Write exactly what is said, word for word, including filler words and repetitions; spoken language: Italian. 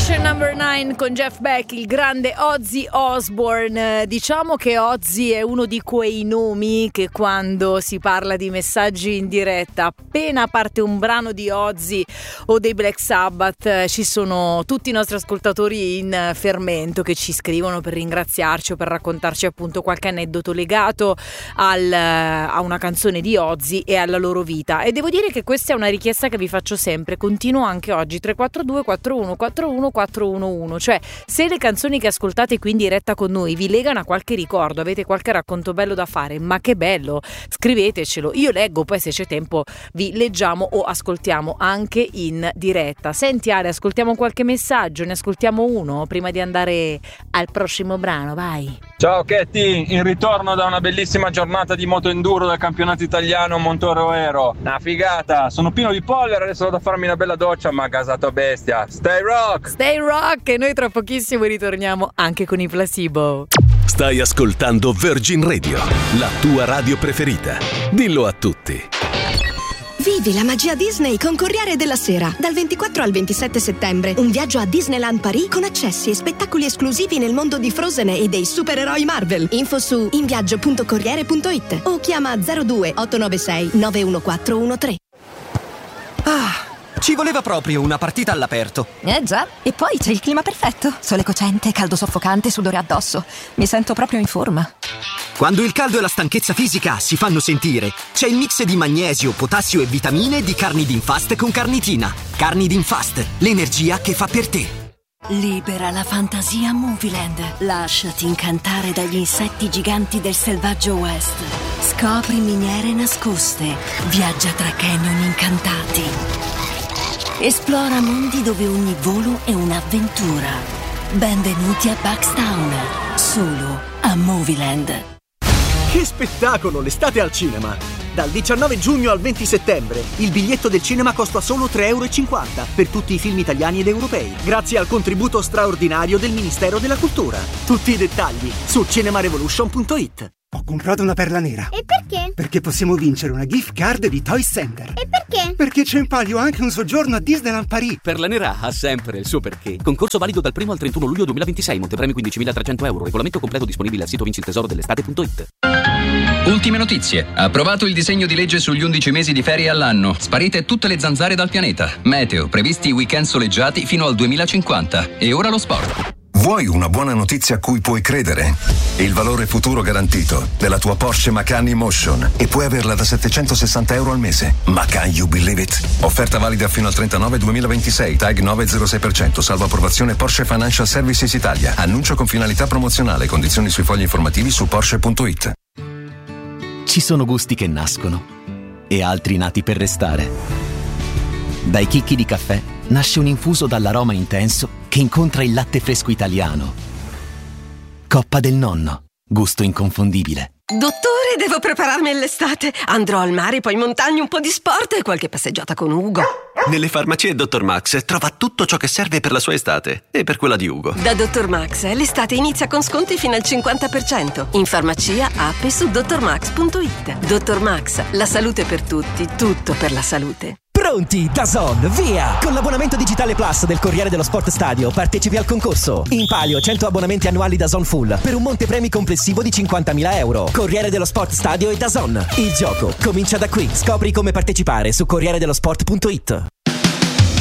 Station Number nine con Jeff Beck, il grande Ozzy Osbourne. Diciamo che Ozzy è uno di quei nomi che quando si parla di messaggi in diretta, appena parte un brano di Ozzy o dei Black Sabbath, ci sono tutti i nostri ascoltatori in fermento che ci scrivono per ringraziarci o per raccontarci appunto qualche aneddoto legato al, a una canzone di Ozzy e alla loro vita. E devo dire che questa è una richiesta che vi faccio sempre, continuo anche oggi. Tre quattro due quattro uno quattro uno quattro uno uno, cioè se le canzoni che ascoltate qui in diretta con noi vi legano a qualche ricordo, avete qualche racconto bello da fare, ma che bello, scrivetecelo, io leggo, poi se c'è tempo vi leggiamo o ascoltiamo anche in diretta. Senti Ale, ascoltiamo qualche messaggio, ne ascoltiamo uno prima di andare al prossimo brano, vai. Ciao Ketty, in ritorno da una bellissima giornata di moto enduro del campionato italiano Montoro-Ero, una figata, sono pieno di polvere, adesso vado a farmi una bella doccia, ma gasato a bestia. Stay rock! Stay rock! E noi tra pochissimo ritorniamo anche con i Placebo. Stai ascoltando Virgin Radio, la tua radio preferita. Dillo a tutti. Vivi la magia Disney con Corriere della Sera. Dal ventiquattro al ventisette settembre, un viaggio a Disneyland Paris con accessi e spettacoli esclusivi nel mondo di Frozen e dei supereroi Marvel. Info su inviaggio punto corriere punto it o chiama zero due otto nove sei nove uno quattro uno tre. Ah, ci voleva proprio una partita all'aperto. Eh già, e poi c'è il clima perfetto. Sole cocente, caldo soffocante, sudore addosso. Mi sento proprio in forma. Quando il caldo e la stanchezza fisica si fanno sentire, c'è il mix di magnesio, potassio e vitamine di Carnidin Fast con carnitina. Carnidin Fast, l'energia che fa per te. Libera la fantasia Movieland. Lasciati incantare dagli insetti giganti del selvaggio West. Scopri miniere nascoste. Viaggia tra canyon incantati. Esplora mondi dove ogni volo è un'avventura. Benvenuti a Buckstown, solo a Movieland. Che spettacolo, l'estate al cinema! Dal diciannove giugno al venti settembre il biglietto del cinema costa solo tre euro e cinquanta per tutti i film italiani ed europei, grazie al contributo straordinario del Ministero della Cultura. Tutti i dettagli su cinemarevolution punto it. Ho comprato una perla nera. E perché? Perché possiamo vincere una gift card di Toy Center. E perché? Perché c'è in palio anche un soggiorno a Disneyland Paris. Perla nera ha sempre il suo perché. Concorso valido dal primo al trentuno luglio duemilaventisei. Montepremi quindicimilatrecento euro. Regolamento completo disponibile al sito vinci il tesoro dell'estate punto it. Ultime notizie. Approvato il disegno di legge sugli undici mesi di ferie all'anno. Sparite tutte le zanzare dal pianeta. Meteo. Previsti weekend soleggiati fino al duemilacinquanta. E ora lo sport. Vuoi una buona notizia a cui puoi credere? Il valore futuro garantito della tua Porsche Macan Emotion e puoi averla da settecentosessanta euro al mese. Macan, you believe it? Offerta valida fino al trentanove duemilaventisei, tag nove virgola zero sei per cento, salvo approvazione Porsche Financial Services Italia. Annuncio con finalità promozionale, condizioni sui fogli informativi su Porsche punto it. Ci sono gusti che nascono e altri nati per restare. Dai chicchi di caffè nasce un infuso dall'aroma intenso che incontra il latte fresco italiano. Coppa del nonno, gusto inconfondibile. Dottore, devo prepararmi all'estate. Andrò al mare, poi in montagna, un po' di sport e qualche passeggiata con Ugo. Nelle farmacie Dottor Max trova tutto ciò che serve per la sua estate e per quella di Ugo. Da Dottor Max l'estate inizia con sconti fino al cinquanta per cento. In farmacia, app e su dottor max punto it. Dottor Max, la salute per tutti, tutto per la salute. Pronti, DAZN, via! Con l'abbonamento digitale Plus del Corriere dello Sport Stadio partecipi al concorso. In palio cento abbonamenti annuali DAZN Full per un montepremi complessivo di cinquantamila euro. Corriere dello Sport Stadio e DAZN. Il gioco comincia da qui. Scopri come partecipare su corriere dello sport punto it.